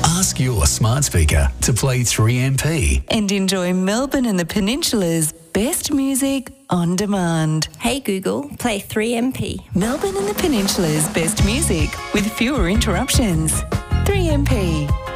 Ask your smart speaker to play 3MP. And enjoy Melbourne and the Peninsula's best music on demand. Hey Google, play 3MP. Melbourne and the Peninsula's best music with fewer interruptions. 3MP.